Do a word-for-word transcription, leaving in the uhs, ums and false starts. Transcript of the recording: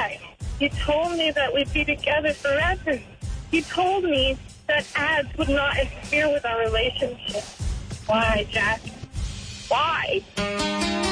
Jack, you told me that we'd be together forever. You told me that ads would not interfere with our relationship. Why, Jack? Why?